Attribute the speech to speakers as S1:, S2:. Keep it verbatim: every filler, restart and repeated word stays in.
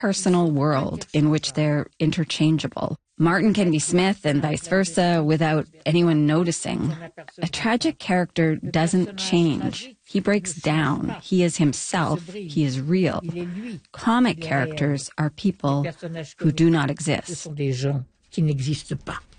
S1: personal world in which they're interchangeable. Martin can be Smith and vice versa without anyone noticing. A tragic character doesn't change. He breaks down. He is himself. He is real. Comic characters are people who do not exist.